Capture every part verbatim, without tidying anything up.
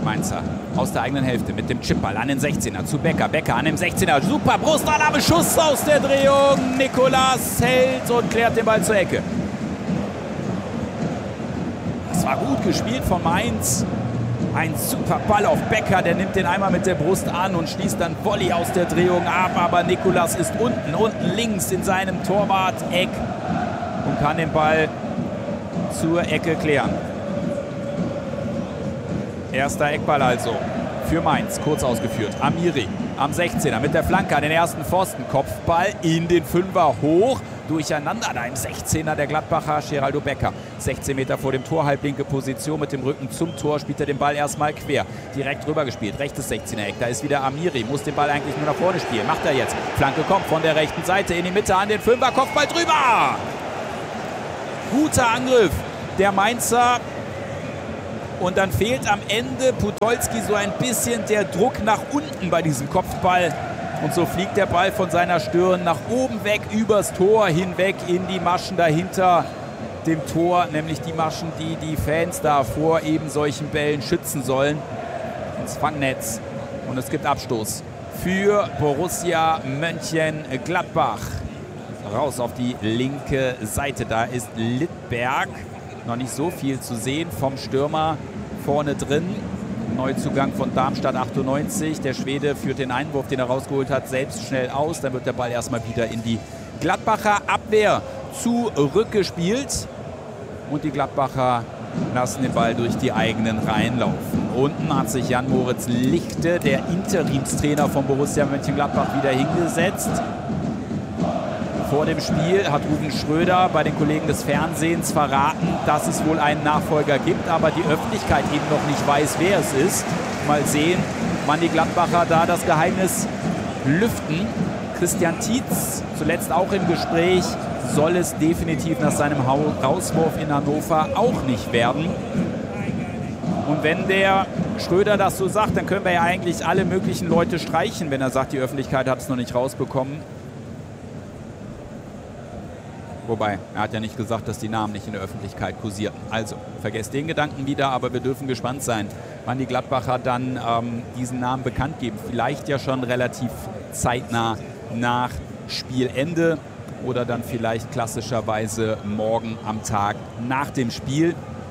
Mainzer aus der eigenen Hälfte mit dem Chipball an den sechzehner zu Becker. Becker an dem sechzehner. Super Brustannahme, Schuss aus der Drehung. Nicolas hält und klärt den Ball zur Ecke. Das war gut gespielt von Mainz. Ein super Ball auf Becker, der nimmt den einmal mit der Brust an und schließt dann Volley aus der Drehung ab. Aber Nicolas ist unten, unten links in seinem Torwart-Eck und kann den Ball zur Ecke klären. Erster Eckball also für Mainz, kurz ausgeführt. Amiri am sechzehner mit der Flanke an den ersten Pfosten. Kopfball in den Fünfer hoch. Durcheinander da im sechzehner der Gladbacher Geraldo Becker. sechzehn Meter vor dem Tor, halblinke Position mit dem Rücken zum Tor, spielt er den Ball erstmal quer. Direkt rüber gespielt, rechtes sechzehner Eck, da ist wieder Amiri, muss den Ball eigentlich nur nach vorne spielen. Macht er jetzt. Flanke kommt von der rechten Seite in die Mitte an den Fünfer, Kopfball drüber! Guter Angriff der Mainzer. Und dann fehlt am Ende Podolski so ein bisschen der Druck nach unten bei diesem Kopfball. Und so fliegt der Ball von seiner Stirn nach oben weg, übers Tor hinweg in die Maschen dahinter dem Tor. Nämlich die Maschen, die die Fans da vor eben solchen Bällen schützen sollen. Ins Fangnetz. Und es gibt Abstoß für Borussia Mönchengladbach. Raus auf die linke Seite. Da ist Littberg. Noch nicht so viel zu sehen vom Stürmer vorne drin. Neuzugang von Darmstadt achtundneunzig. Der Schwede führt den Einwurf, den er rausgeholt hat, selbst schnell aus. Dann wird der Ball erstmal wieder in die Gladbacher Abwehr zurückgespielt. Und die Gladbacher lassen den Ball durch die eigenen Reihen laufen. Unten hat sich Jan-Moritz Lichte, der Interimstrainer von Borussia Mönchengladbach, wieder hingesetzt. Vor dem Spiel hat Ruben Schröder bei den Kollegen des Fernsehens verraten, dass es wohl einen Nachfolger gibt, aber die Öffentlichkeit eben noch nicht weiß, wer es ist. Mal sehen, wann die Gladbacher da das Geheimnis lüften. Christian Tietz, zuletzt auch im Gespräch, soll es definitiv nach seinem Rauswurf in Hannover auch nicht werden. Und wenn der Schröder das so sagt, dann können wir ja eigentlich alle möglichen Leute streichen, wenn er sagt, die Öffentlichkeit hat es noch nicht rausbekommen. Wobei, er hat ja nicht gesagt, dass die Namen nicht in der Öffentlichkeit kursierten. Also, vergesst den Gedanken wieder, aber wir dürfen gespannt sein, wann die Gladbacher dann ähm, diesen Namen bekannt geben. Vielleicht ja schon relativ zeitnah nach Spielende oder dann vielleicht klassischerweise morgen am Tag nach dem Spiel.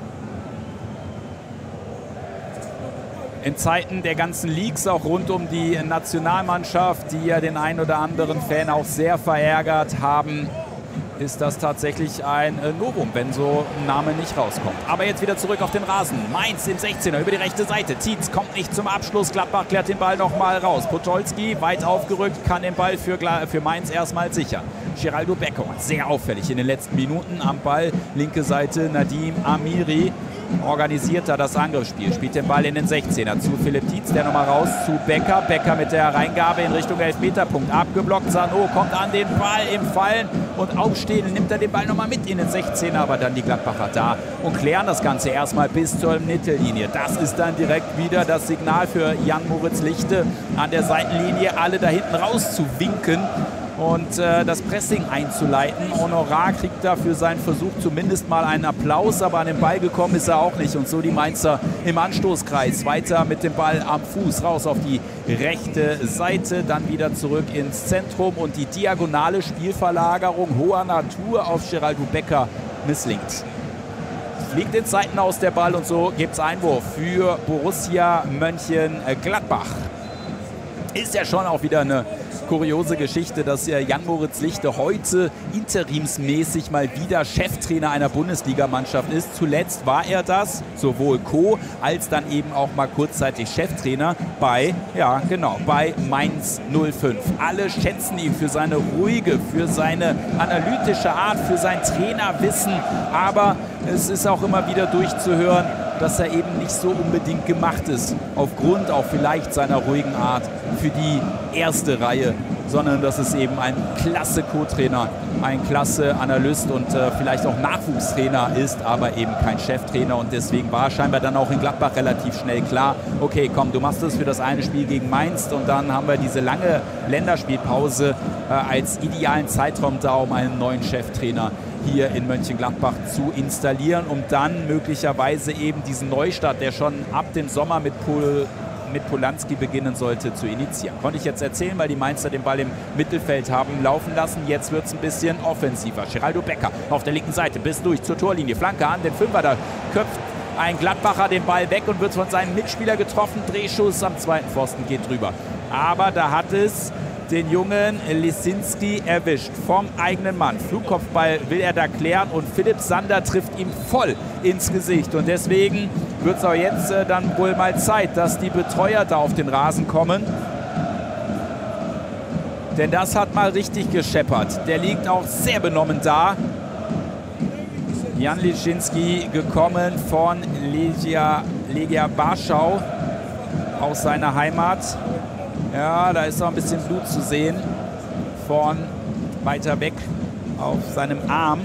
In Zeiten der ganzen Leaks, auch rund um die Nationalmannschaft, die ja den einen oder anderen Fan auch sehr verärgert haben, ist das tatsächlich ein Novum, wenn so ein Name nicht rauskommt. Aber jetzt wieder zurück auf den Rasen. Mainz im sechzehner über die rechte Seite. Tietz kommt nicht zum Abschluss. Gladbach klärt den Ball nochmal raus. Podolski weit aufgerückt, kann den Ball für, für Mainz erstmal sichern. Geraldo Becker, sehr auffällig in den letzten Minuten am Ball. Linke Seite Nadim Amiri. Organisiert da das Angriffsspiel, spielt den Ball in den sechzehner zu Philipp Tietz, der nochmal raus zu Becker. Becker mit der Reingabe in Richtung Elfmeterpunkt abgeblockt. Sano kommt an den Ball im Fallen und Aufstehen, nimmt er den Ball nochmal mit in den sechzehner, aber dann die Gladbacher da und klären das Ganze erstmal bis zur Mittellinie. Das ist dann direkt wieder das Signal für Jan-Moritz Lichte, an der Seitenlinie alle da hinten raus zu winken und äh, das Pressing einzuleiten. Honorar kriegt da für seinen Versuch zumindest mal einen Applaus, aber an den Ball gekommen ist er auch nicht. Und so die Mainzer im Anstoßkreis. Weiter mit dem Ball am Fuß, raus auf die rechte Seite, dann wieder zurück ins Zentrum und die diagonale Spielverlagerung hoher Natur auf Geraldo Becker misslingt. Fliegt in Zeiten aus der Ball und so gibt es Einwurf für Borussia Mönchengladbach. Ist ja schon auch wieder eine kuriose Geschichte, dass Jan-Moritz Lichte heute interimsmäßig mal wieder Cheftrainer einer Bundesligamannschaft ist. Zuletzt war er das, sowohl Co. als dann eben auch mal kurzzeitig Cheftrainer bei, ja genau, bei Mainz null fünf. Alle schätzen ihn für seine ruhige, für seine analytische Art, für sein Trainerwissen, aber es ist auch immer wieder durchzuhören, dass er eben nicht so unbedingt gemacht ist, aufgrund auch vielleicht seiner ruhigen Art für die erste Reihe, sondern dass es eben ein klasse Co-Trainer, ein klasse Analyst und äh, vielleicht auch Nachwuchstrainer ist, aber eben kein Cheftrainer und deswegen war scheinbar dann auch in Gladbach relativ schnell klar, okay, komm, du machst das für das eine Spiel gegen Mainz und dann haben wir diese lange Länderspielpause äh, als idealen Zeitraum da, um einen neuen Cheftrainer hier in Mönchengladbach zu installieren, um dann möglicherweise eben diesen Neustart, der schon ab dem Sommer mit, Pol, mit Polanski beginnen sollte, zu initiieren. Konnte ich jetzt erzählen, weil die Mainzer den Ball im Mittelfeld haben laufen lassen. Jetzt wird es ein bisschen offensiver. Geraldo Becker auf der linken Seite bis durch zur Torlinie. Flanke an den Fünfer, da köpft ein Gladbacher den Ball weg und wird von seinem Mitspieler getroffen. Drehschuss am zweiten Pfosten geht drüber. Aber da hat es den jungen Lisinski erwischt vom eigenen Mann. Flugkopfball will er da klären und Philipp Sander trifft ihm voll ins Gesicht. Und deswegen wird es auch jetzt äh, dann wohl mal Zeit, dass die Betreuer da auf den Rasen kommen. Denn das hat mal richtig gescheppert. Der liegt auch sehr benommen da. Jan Lisinski, gekommen von Legia, Legia Warschau aus seiner Heimat. Ja, da ist noch ein bisschen Blut zu sehen von weiter weg auf seinem Arm.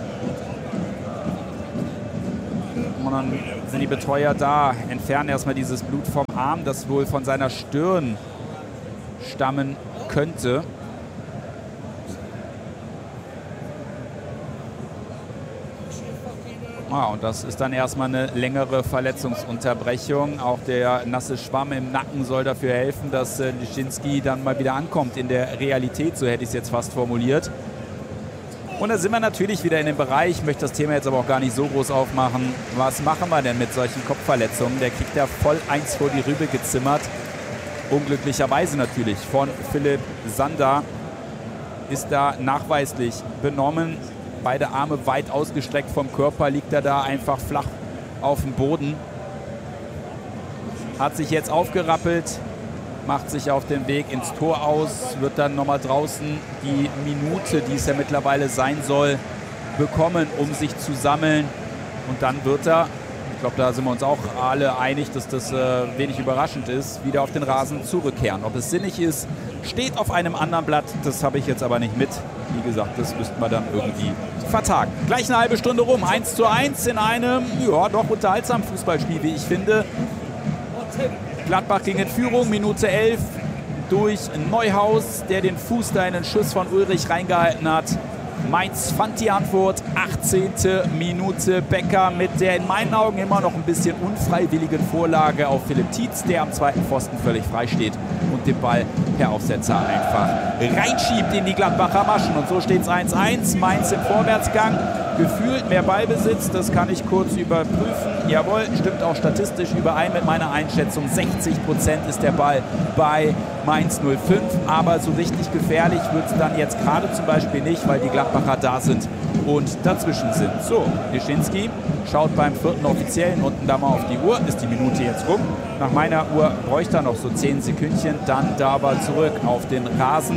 Und dann sind die Betreuer da, entfernen erstmal dieses Blut vom Arm, das wohl von seiner Stirn stammen könnte. Ah, und das ist dann erstmal eine längere Verletzungsunterbrechung. Auch der nasse Schwamm im Nacken soll dafür helfen, dass äh, Lisinski dann mal wieder ankommt in der Realität, so hätte ich es jetzt fast formuliert. Und da sind wir natürlich wieder in dem Bereich, ich möchte das Thema jetzt aber auch gar nicht so groß aufmachen. Was machen wir denn mit solchen Kopfverletzungen? Der kriegt ja voll eins vor die Rübe gezimmert. Unglücklicherweise natürlich von Philipp Sander. Ist da nachweislich benommen. Beide Arme weit ausgestreckt vom Körper, liegt er da einfach flach auf dem Boden. Hat sich jetzt aufgerappelt, macht sich auf den Weg ins Tor aus, wird dann nochmal draußen die Minute, die es ja mittlerweile sein soll, bekommen, um sich zu sammeln. Und dann wird er, ich glaube, da sind wir uns auch alle einig, dass das äh, wenig überraschend ist, wieder auf den Rasen zurückkehren. Ob es sinnig ist, steht auf einem anderen Blatt, das habe ich jetzt aber nicht mit. Wie gesagt, das müssten wir dann irgendwie vertagen. Gleich eine halbe Stunde rum, eins zu eins in einem, ja, doch unterhaltsamen Fußballspiel, wie ich finde. Gladbach ging in Führung, Minute elf durch Neuhaus, der den Fuß da in den Schuss von Ulrich reingehalten hat. Mainz fand die Antwort, achtzehnte Minute. Becker mit der in meinen Augen immer noch ein bisschen unfreiwilligen Vorlage auf Philipp Tietz, der am zweiten Pfosten völlig frei steht und den Ball per Aufsetzer einfach reinschiebt in die Gladbacher Maschen. Und so steht es eins eins, Mainz im Vorwärtsgang. Gefühlt mehr Ballbesitz, das kann ich kurz überprüfen. Jawohl, stimmt auch statistisch überein mit meiner Einschätzung. sechzig Prozent ist der Ball bei Mainz null fünf, aber so richtig gefährlich wird es dann jetzt gerade zum Beispiel nicht, weil die Gladbacher da sind und dazwischen sind. So, Lisinski schaut beim vierten Offiziellen unten da mal auf die Uhr. Ist die Minute jetzt rum? Nach meiner Uhr bräuchte er noch so zehn Sekündchen. Dann Dava zurück auf den Rasen.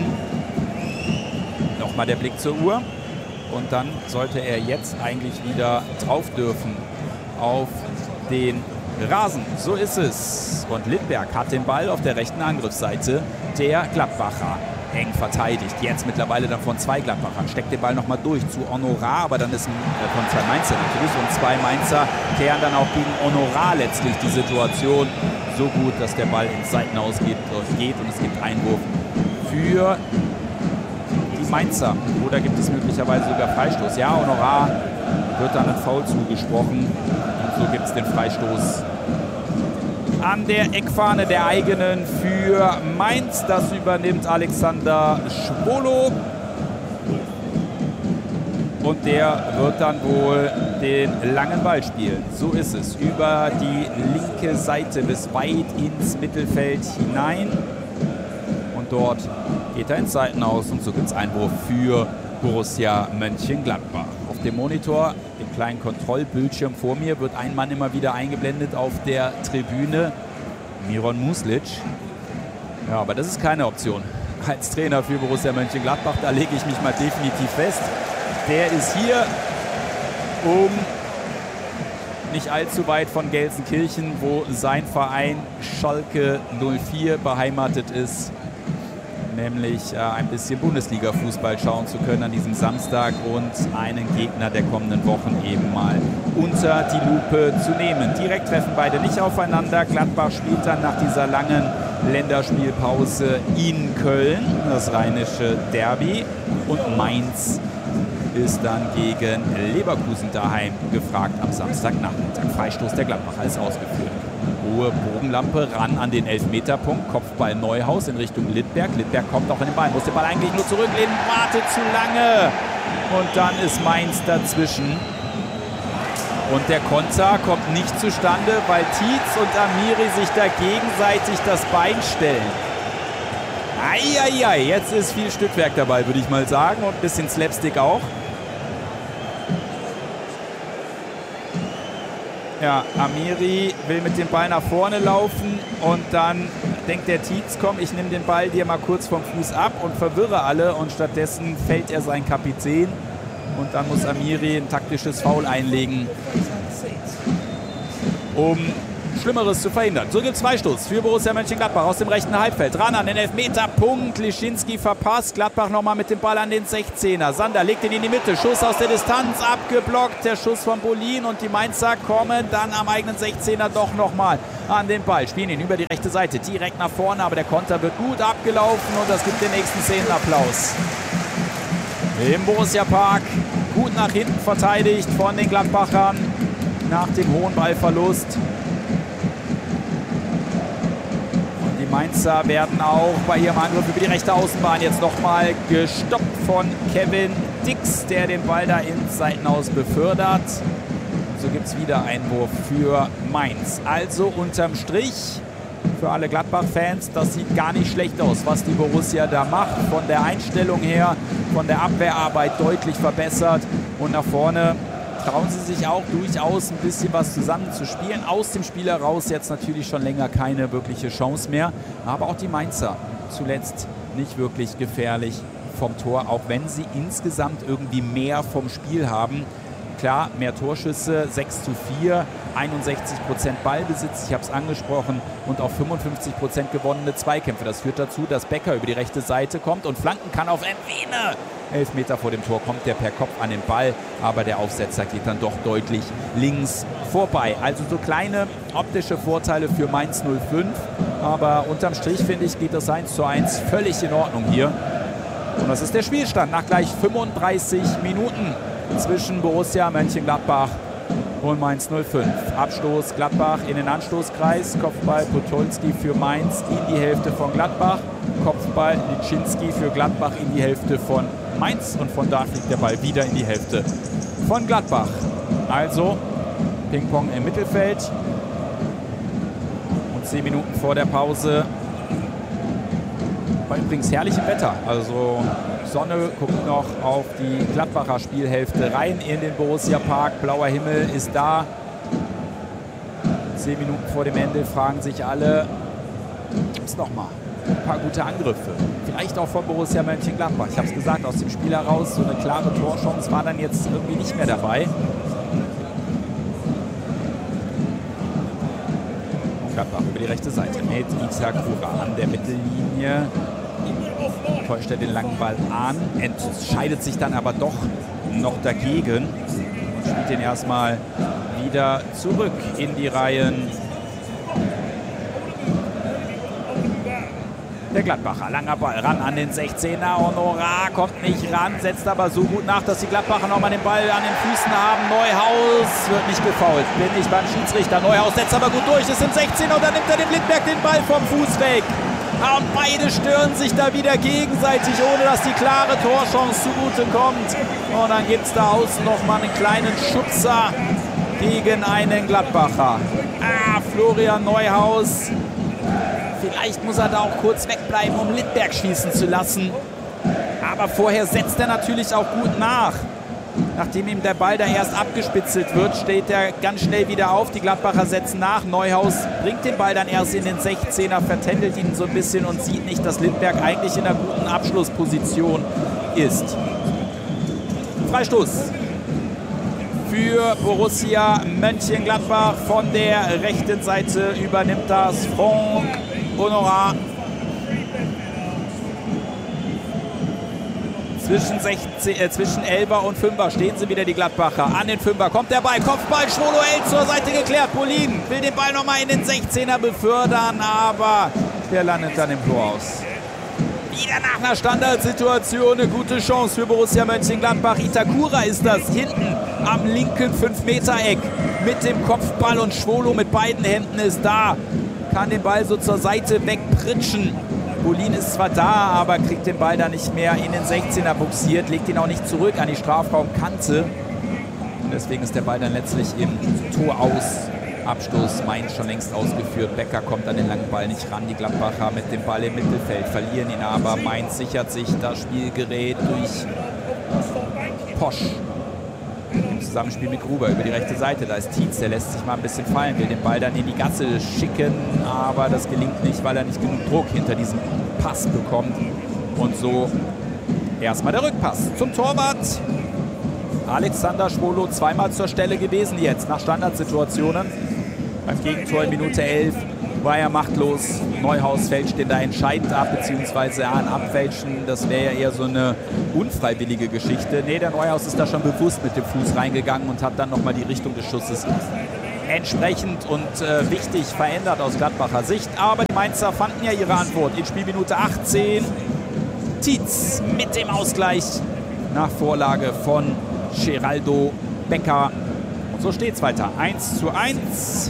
Nochmal der Blick zur Uhr. Und dann sollte er jetzt eigentlich wieder drauf dürfen auf den Rasen. So ist es. Und Lindberg hat den Ball auf der rechten Angriffsseite der Gladbacher. Eng verteidigt. Jetzt mittlerweile dann von zwei Gladbachern. Steckt den Ball nochmal durch zu Honorar, aber dann ist ein, äh, von zwei Mainzer natürlich. Und zwei Mainzer kehren dann auch gegen Honorar letztlich die Situation so gut, dass der Ball ins Seitenaus geht, geht und es gibt Einwurf für die Mainzer. Oder gibt es möglicherweise sogar Freistoß? Ja, Honorar wird dann ein Foul zugesprochen. Und so gibt es den Freistoß an der Eckfahne der eigenen für Mainz. Das übernimmt Alexander Schwolo. Und der wird dann wohl den langen Ball spielen. So ist es. Über die linke Seite bis weit ins Mittelfeld hinein. Und dort geht er ins Seitenaus. Und so gibt es Einwurf für Borussia Mönchengladbach. Auf dem Monitor, dem kleinen Kontrollbildschirm vor mir, wird ein Mann immer wieder eingeblendet auf der Tribüne. Miron Muslic. Ja, aber das ist keine Option als Trainer für Borussia Mönchengladbach. Da lege ich mich mal definitiv fest. Der ist hier, um nicht allzu weit von Gelsenkirchen, wo sein Verein Schalke null vier beheimatet ist, nämlich äh, ein bisschen Bundesliga-Fußball schauen zu können an diesem Samstag und einen Gegner der kommenden Wochen eben mal unter die Lupe zu nehmen. Direkt treffen beide nicht aufeinander. Gladbach spielt dann nach dieser langen Länderspielpause in Köln, das rheinische Derby, und Mainz ist dann gegen Leverkusen daheim gefragt am Samstagnachmittag. Freistoß der Gladbacher ist ausgeführt. Hohe Bogenlampe ran an den Elfmeterpunkt. Kopfball Neuhaus in Richtung Littberg. Littberg kommt auch in den Ball, muss den Ball eigentlich nur zurücklehnen, wartet zu lange. Und dann ist Mainz dazwischen. Und der Konter kommt nicht zustande, weil Tietz und Amiri sich da gegenseitig das Bein stellen. Eieiei, jetzt ist viel Stückwerk dabei, würde ich mal sagen. Und ein bisschen Slapstick auch. Ja, Amiri will mit dem Ball nach vorne laufen und dann denkt der Tietz, komm, ich nehme den Ball dir mal kurz vom Fuß ab und verwirre alle und stattdessen fällt er sein Kapitän und dann muss Amiri ein taktisches Foul einlegen, um Schlimmeres zu verhindern. So gibt es Freistoß für Borussia Mönchengladbach aus dem rechten Halbfeld. Ran an den Elfmeterpunkt. Lischinski verpasst. Gladbach nochmal mit dem Ball an den sechzehner. Sander legt ihn in die Mitte. Schuss aus der Distanz. Abgeblockt. Der Schuss von Bolin. Und die Mainzer kommen dann am eigenen sechzehner doch nochmal an den Ball. Spielen ihn über die rechte Seite. Direkt nach vorne. Aber der Konter wird gut abgelaufen. Und das gibt den nächsten Szenenapplaus. Im Borussia Park. Gut nach hinten verteidigt von den Gladbachern. Nach dem hohen Ballverlust. Mainzer werden auch bei ihrem Angriff über die rechte Außenbahn jetzt nochmal gestoppt von Kevin Dix, der den Ball da ins Seitenhaus befördert. So gibt es wieder Einwurf für Mainz. Also unterm Strich für alle Gladbach-Fans, das sieht gar nicht schlecht aus, was die Borussia da macht. Von der Einstellung her, von der Abwehrarbeit deutlich verbessert und nach vorne trauen sie sich auch durchaus ein bisschen was zusammenzuspielen. Aus dem Spiel heraus jetzt natürlich schon länger keine wirkliche Chance mehr. Aber auch die Mainzer zuletzt nicht wirklich gefährlich vom Tor, auch wenn sie insgesamt irgendwie mehr vom Spiel haben. Klar, mehr Torschüsse, sechs zu vier, einundsechzig Prozent Ballbesitz, ich habe es angesprochen, und auch fünfundfünfzig Prozent gewonnene Zweikämpfe. Das führt dazu, dass Becker über die rechte Seite kommt und flanken kann auf Mwene. Elf Meter vor dem Tor kommt der per Kopf an den Ball, aber der Aufsetzer geht dann doch deutlich links vorbei. Also so kleine optische Vorteile für Mainz null fünf, aber unterm Strich, finde ich, geht das eins zu eins völlig in Ordnung hier. Und das ist der Spielstand nach gleich fünfunddreißig Minuten zwischen Borussia Mönchengladbach und Mainz null fünf. Abstoß Gladbach in den Anstoßkreis, Kopfball Podolski für Mainz in die Hälfte von Gladbach, Kopfball Lischinski für Gladbach in die Hälfte von Mainz und von da fliegt der Ball wieder in die Hälfte von Gladbach. Also Ping-Pong im Mittelfeld und zehn Minuten vor der Pause. Bei übrigens herrlichem Wetter, also Sonne guckt noch auf die Gladbacher Spielhälfte rein in den Borussia Park. Blauer Himmel ist da. Zehn Minuten vor dem Ende fragen sich alle, gibt es noch mal ein paar gute Angriffe? Vielleicht auch von Borussia Mönchengladbach. Ich habe es gesagt, aus dem Spiel heraus so eine klare Torchance war dann jetzt irgendwie nicht mehr dabei. Gladbach über die rechte Seite mit Itakura an der Mittellinie. Täuscht er den langen Ball an, entscheidet sich dann aber doch noch dagegen und spielt den erstmal wieder zurück in die Reihen der Gladbacher. Langer Ball ran an den sechzehner. Honora kommt nicht ran, setzt aber so gut nach, dass die Gladbacher nochmal den Ball an den Füßen haben. Neuhaus wird nicht gefoult, bin ich beim Schiedsrichter. Neuhaus setzt aber gut durch, ist im sechzehner und dann nimmt er dem Littberg den Ball vom Fuß weg. Und beide stören sich da wieder gegenseitig, ohne dass die klare Torchance zugute kommt. Und dann gibt es da außen nochmal einen kleinen Schubser gegen einen Gladbacher. Ah, Florian Neuhaus. Vielleicht muss er da auch kurz wegbleiben, um Littberg schießen zu lassen. Aber vorher setzt er natürlich auch gut nach. Nachdem ihm der Ball da erst abgespitzelt wird, steht er ganz schnell wieder auf. Die Gladbacher setzen nach. Neuhaus bringt den Ball dann erst in den sechzehner, vertändelt ihn so ein bisschen und sieht nicht, dass Littberg eigentlich in einer guten Abschlussposition ist. Freistoß für Borussia Mönchengladbach. Von der rechten Seite übernimmt das Franck Honora. Zwischen, sechzehn, äh, zwischen elfer und fünfer stehen sie wieder, die Gladbacher. An den Fünfer kommt der Ball. Kopfball, Schwoloel zur Seite geklärt. Bolin will den Ball nochmal in den sechzehner befördern, aber der landet dann im Tor aus. Wieder nach einer Standardsituation eine gute Chance für Borussia Mönchengladbach. Itakura ist das hinten am linken fünf Meter Eck mit dem Kopfball und Schwolo mit beiden Händen ist da. Kann den Ball so zur Seite wegpritschen. Bolin ist zwar da, aber kriegt den Ball da nicht mehr in den sechzehner buxiert, legt ihn auch nicht zurück an die Strafraumkante. Und deswegen ist der Ball dann letztlich im Tor aus. Abstoß Mainz schon längst ausgeführt. Becker kommt an den langen Ball nicht ran. Die Gladbacher mit dem Ball im Mittelfeld verlieren ihn aber. Mainz sichert sich das Spielgerät durch Posch. Im Zusammenspiel mit Gruber über die rechte Seite. Da ist Tietz, der lässt sich mal ein bisschen fallen, will den Ball dann in die Gasse schicken, aber das gelingt nicht, weil er nicht genug Druck hinter diesem Pass bekommt. Und so erstmal der Rückpass zum Torwart. Alexander Schwolo zweimal zur Stelle gewesen jetzt nach Standardsituationen. Beim Gegentor in Minute elf war er machtlos. Neuhaus fälscht den da entscheidend ab, beziehungsweise ein Abfälschen. Das wäre ja eher so eine unfreiwillige Geschichte. Nee, der Neuhaus ist da schon bewusst mit dem Fuß reingegangen und hat dann nochmal die Richtung des Schusses entsprechend und äh, wichtig verändert aus Gladbacher Sicht. Aber die Mainzer fanden ja ihre Antwort in Spielminute achtzehn. Tietz mit dem Ausgleich nach Vorlage von Geraldo Becker. Und so steht es weiter. eins zu eins.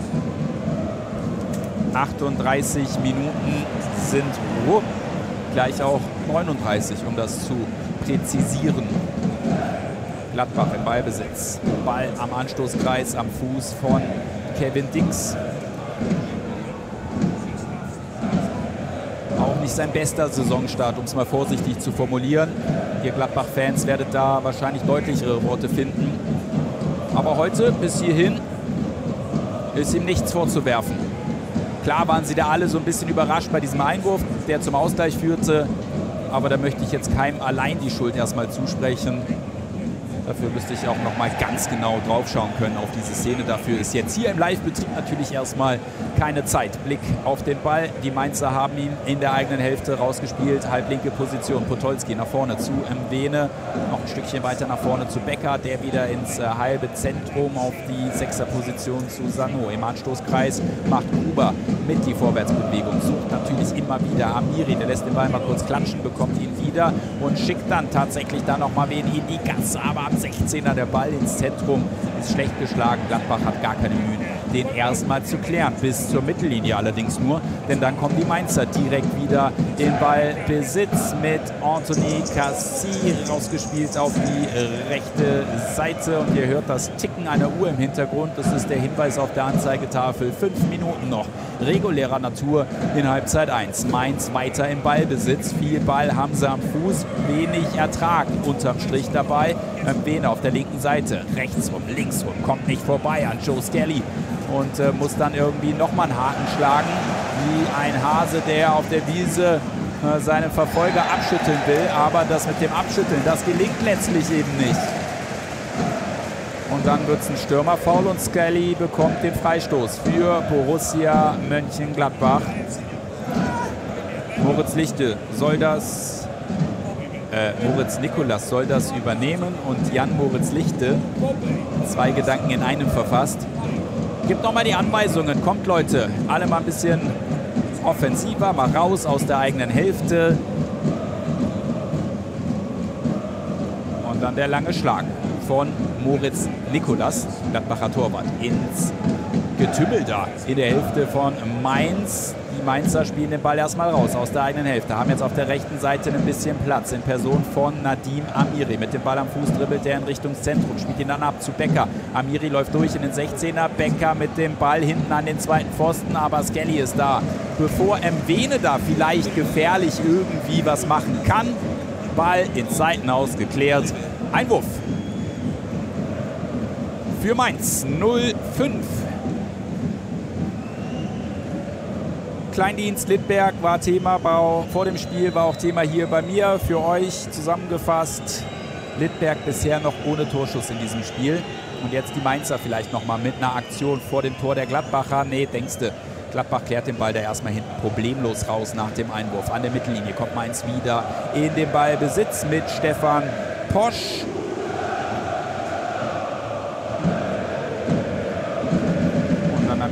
achtunddreißig Minuten sind oh, gleich auch neununddreißig, um das zu präzisieren. Gladbach im Ballbesitz. Ball am Anstoßkreis, am Fuß von Kevin Dings. Auch nicht sein bester Saisonstart, um es mal vorsichtig zu formulieren. Ihr Gladbach-Fans werdet da wahrscheinlich deutlichere Worte finden. Aber heute bis hierhin ist ihm nichts vorzuwerfen. Klar waren sie da alle so ein bisschen überrascht bei diesem Einwurf, der zum Ausgleich führte. Aber da möchte ich jetzt keinem allein die Schuld erstmal zusprechen. Dafür müsste ich auch noch mal ganz genau drauf schauen können auf diese Szene. Dafür ist jetzt hier im Live-Betrieb natürlich erstmal keine Zeit. Blick auf den Ball. Die Mainzer haben ihn in der eigenen Hälfte rausgespielt. Halblinke Position. Podolski nach vorne zu Mwene. Noch ein Stückchen weiter nach vorne zu Becker. Der wieder ins äh, halbe Zentrum auf die Sechser-Position zu Sano. Im Anstoßkreis macht Gruber mit die Vorwärtsbewegung. Sucht natürlich immer wieder Amiri. Der lässt den Ball mal kurz klatschen, bekommt ihn wieder und schickt dann tatsächlich da noch mal wen in die Gasse. Aber am sechzehner der Ball ins Zentrum ist schlecht geschlagen. Gladbach hat gar keine Mühen, den erstmal zu klären. Bis zur Mittellinie allerdings nur. Denn dann kommen die Mainzer direkt wieder in Ballbesitz mit Anthony Cassi rausgespielt auf die rechte Seite. Und ihr hört das Ticken einer Uhr im Hintergrund. Das ist der Hinweis auf der Anzeigetafel. Fünf Minuten noch regulärer Natur in Halbzeit eins. Mainz weiter im Ballbesitz. Viel Ball haben sie am Fuß. Wenig Ertrag unterm Strich dabei. Mwene auf der linken Seite. Rechts rum, links rum. Kommt nicht vorbei an Joe Skelly. Und äh, muss dann irgendwie nochmal einen Haken schlagen. Wie ein Hase, der auf der Wiese äh, seinen Verfolger abschütteln will. Aber das mit dem Abschütteln, das gelingt letztlich eben nicht. Und dann wird es ein Stürmerfoul und Skelly bekommt den Freistoß für Borussia Mönchengladbach. Moritz Lichte soll das, äh, Moritz Nikolas soll das übernehmen und Jan Moritz Lichte, zwei Gedanken in einem verfasst. Gibt nochmal die Anweisungen, kommt Leute, alle mal ein bisschen offensiver, mal raus aus der eigenen Hälfte. Und dann der lange Schlag von Moritz Nikolas, Gladbacher Torwart, ins Getümmel da in der Hälfte von Mainz. Die Mainzer spielen den Ball erstmal raus aus der eigenen Hälfte, haben jetzt auf der rechten Seite ein bisschen Platz in Person von Nadim Amiri. Mit dem Ball am Fuß dribbelt er in Richtung Zentrum, spielt ihn dann ab zu Becker. Amiri läuft durch in den sechzehner, Becker mit dem Ball hinten an den zweiten Pfosten, aber Skelly ist da. Bevor Mwene da vielleicht gefährlich irgendwie was machen kann, Ball ins Seitenhaus geklärt. Einwurf für Mainz, null fünf. Kleindienst Littberg war Thema vor dem Spiel, war auch Thema hier bei mir. Für euch zusammengefasst, Littberg bisher noch ohne Torschuss in diesem Spiel. Und jetzt die Mainzer vielleicht nochmal mit einer Aktion vor dem Tor der Gladbacher. Nee, denkste, Gladbach klärt den Ball da erstmal hinten problemlos raus nach dem Einwurf. An der Mittellinie kommt Mainz wieder in den Ballbesitz mit Stefan Posch. Und dann Amiri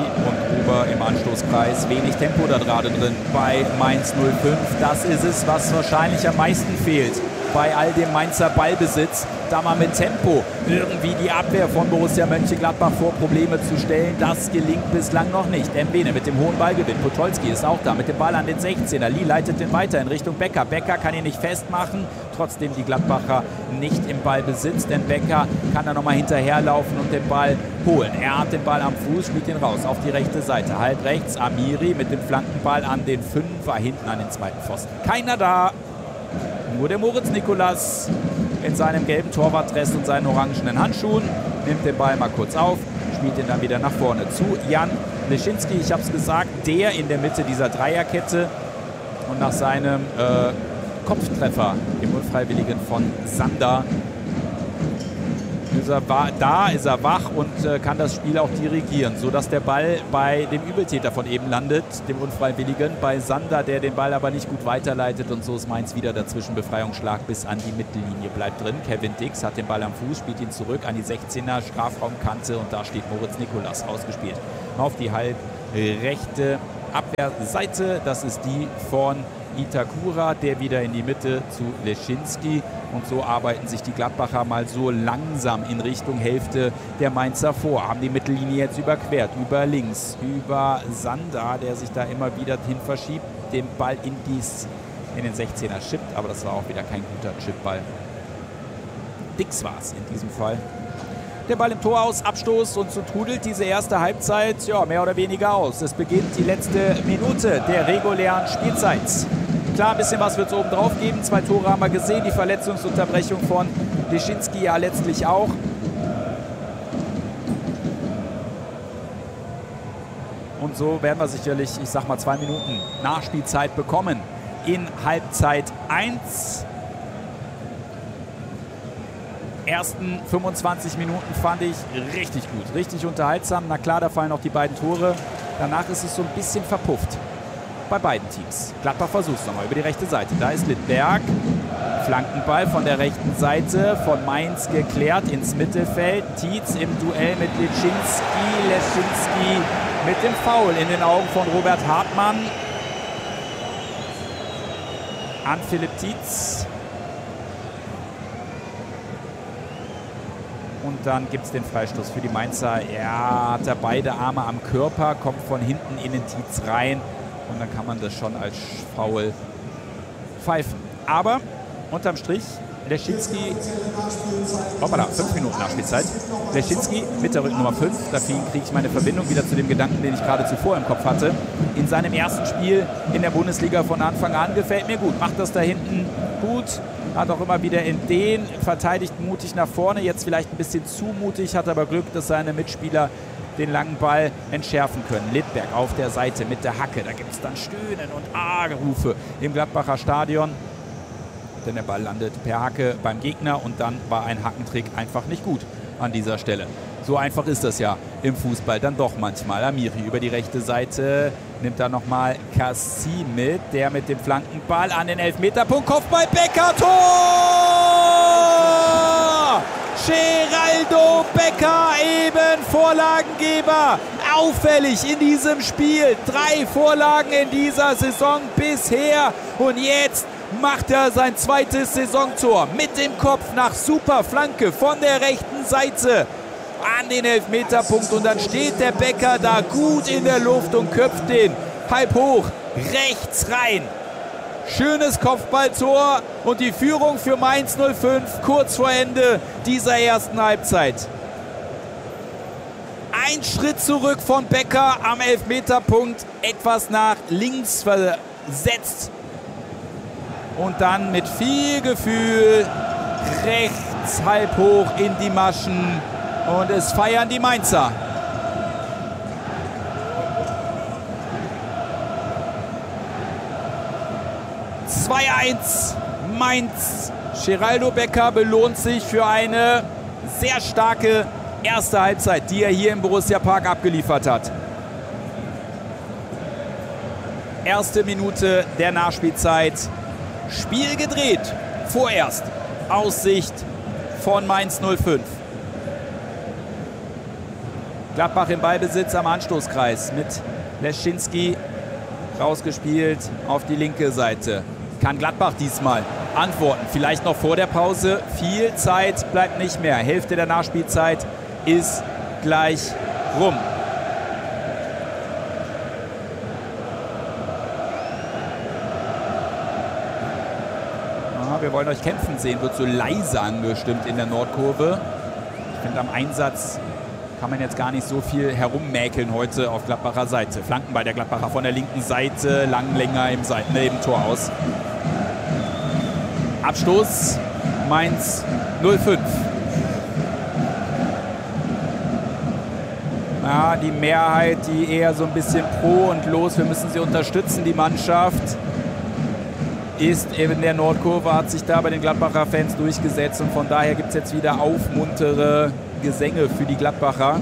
und Gruber im Anstoßkreis. Wenig Tempo da gerade drin bei Mainz null fünf. Das ist es, was wahrscheinlich am meisten fehlt bei all dem Mainzer Ballbesitz. Da mal mit Tempo irgendwie die Abwehr von Borussia Mönchengladbach vor Probleme zu stellen, das gelingt bislang noch nicht. Mbene mit dem hohen Ballgewinn. Podolski ist auch da mit dem Ball an den sechzehner. Lee leitet den weiter in Richtung Becker. Becker kann ihn nicht festmachen. Trotzdem die Gladbacher nicht im Ballbesitz, denn Becker kann da nochmal hinterherlaufen und den Ball holen. Er hat den Ball am Fuß, spielt ihn raus auf die rechte Seite. Halb rechts Amiri mit dem Flankenball an den Fünfer hinten an den zweiten Pfosten. Keiner da. Nur der Moritz Nikolas in seinem gelben Torwartdress und seinen orangenen Handschuhen nimmt den Ball mal kurz auf, spielt ihn dann wieder nach vorne zu Jan Leschinski. Ich habe es gesagt, der in der Mitte dieser Dreierkette und nach seinem äh, Kopftreffer im Unfreiwilligen von Sander ist er da, ist er wach und äh, kann das Spiel auch dirigieren, sodass der Ball bei dem Übeltäter von eben landet, dem Unfreiwilligen, bei Sander, der den Ball aber nicht gut weiterleitet und so ist Mainz wieder dazwischen. Befreiungsschlag bis an die Mittellinie bleibt drin. Kevin Dix hat den Ball am Fuß, spielt ihn zurück an die sechzehner Strafraumkante und da steht Moritz Nikolas ausgespielt. Auf die halb rechte Abwehrseite, das ist die von Itakura, der wieder in die Mitte zu Leschinski. Und so arbeiten sich die Gladbacher mal so langsam in Richtung Hälfte der Mainzer vor. Haben die Mittellinie jetzt überquert, über links, über Sander, der sich da immer wieder hin verschiebt, den Ball in, dies, in den sechzehner chippt. Aber das war auch wieder kein guter Chipball. Dix war es in diesem Fall. Der Ball im Tor aus, Abstoß und so trudelt diese erste Halbzeit ja, mehr oder weniger aus. Es beginnt die letzte Minute der regulären Spielzeit. Klar, ein bisschen was wird es oben drauf geben. Zwei Tore haben wir gesehen. Die Verletzungsunterbrechung von Leschinski ja letztlich auch. Und so werden wir sicherlich, ich sag mal, zwei Minuten Nachspielzeit bekommen in Halbzeit eins. Ersten fünfundzwanzig Minuten fand ich richtig gut, richtig unterhaltsam. Na klar, da fallen auch die beiden Tore. Danach ist es so ein bisschen verpufft bei beiden Teams. Gladbach versucht es nochmal über die rechte Seite. Da ist Littberg. Flankenball von der rechten Seite von Mainz geklärt ins Mittelfeld. Tietz im Duell mit Leschinski. Leschinski mit dem Foul in den Augen von Robert Hartmann. An Philipp Tietz. Und dann gibt es den Freistoß für die Mainzer. Ja, hat er beide Arme am Körper, kommt von hinten in den Tietz rein. Und dann kann man das schon als Foul pfeifen. Aber unterm Strich, Leschinski, hoppala, fünf Minuten Nachspielzeit. Leschinski mit der Rückennummer fünf. Da kriege ich meine Verbindung wieder zu dem Gedanken, den ich gerade zuvor im Kopf hatte. In seinem ersten Spiel in der Bundesliga von Anfang an gefällt mir gut. Macht das da hinten gut. Hat auch immer wieder in den, verteidigt mutig nach vorne. Jetzt vielleicht ein bisschen zu mutig, hat aber Glück, dass seine Mitspieler den langen Ball entschärfen können. Littberg auf der Seite mit der Hacke. Da gibt es dann Stöhnen und Ah-Rufe im Gladbacher Stadion. Denn der Ball landet per Hacke beim Gegner und dann war ein Hackentrick einfach nicht gut an dieser Stelle. So einfach ist das ja im Fußball dann doch manchmal. Amiri über die rechte Seite nimmt da nochmal Cassie mit, der mit dem Flankenball an den Elfmeterpunkt. Kopfball, Becker, Tor! Geraldo Becker, eben Vorlagengeber. Auffällig in diesem Spiel. Drei Vorlagen in dieser Saison bisher. Und jetzt macht er sein zweites Saisontor mit dem Kopf nach super Flanke von der rechten Seite an den Elfmeterpunkt. Und dann steht der Becker da gut in der Luft und köpft den halb hoch rechts rein. Schönes Kopfballtor und die Führung für Mainz null fünf kurz vor Ende dieser ersten Halbzeit. Ein Schritt zurück von Becker am Elfmeterpunkt, etwas nach links versetzt. Und dann mit viel Gefühl rechts halb hoch in die Maschen. Und es feiern die Mainzer. zwei eins Mainz. Geraldo Becker belohnt sich für eine sehr starke erste Halbzeit, die er hier im Borussia Park abgeliefert hat. Erste Minute der Nachspielzeit. Spiel gedreht. Vorerst aus Sicht von Mainz null fünf. Gladbach im Ballbesitz am Anstoßkreis mit Leschinski rausgespielt auf die linke Seite. Kann Gladbach diesmal antworten? Vielleicht noch vor der Pause. Viel Zeit bleibt nicht mehr. Hälfte der Nachspielzeit ist gleich rum. Wir wollen euch kämpfen sehen, wird so leise angestimmt in der Nordkurve. Ich finde, am Einsatz kann man jetzt gar nicht so viel herummäkeln heute auf Gladbacher Seite. Flanken bei der Gladbacher von der linken Seite, lang länger im Seitennebentor aus. Abstoß, Mainz null fünf. Ja, die Mehrheit, die eher so ein bisschen pro und los, wir müssen sie unterstützen, die Mannschaft. Ist in der Nordkurve, hat sich da bei den Gladbacher Fans durchgesetzt und von daher gibt es jetzt wieder aufmuntere Gesänge für die Gladbacher.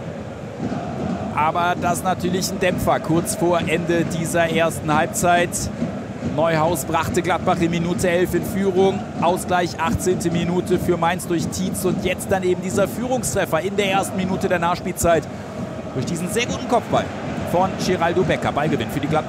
Aber das ist natürlich ein Dämpfer kurz vor Ende dieser ersten Halbzeit. Neuhaus brachte Gladbach in Minute elf in Führung. Ausgleich achtzehnte Minute für Mainz durch Tietz und jetzt dann eben dieser Führungstreffer in der ersten Minute der Nachspielzeit durch diesen sehr guten Kopfball von Geraldo Becker. Ballgewinn für die Gladbacher.